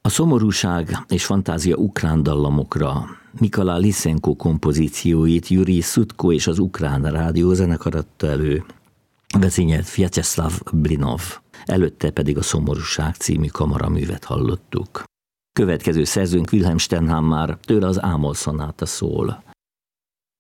A szomorúság és fantázia ukrán dallamokra Mikolaj Lysenko kompozícióit Jurij Szutko és az Ukrán Rádiózenekar adta elő, vezényelt Vyacheslav Blinov, előtte pedig a Szomorúság című kamaraművet hallottuk. Következő szerzőnk Wilhelm Sternhammer, tőle az Ámol szonáta szól.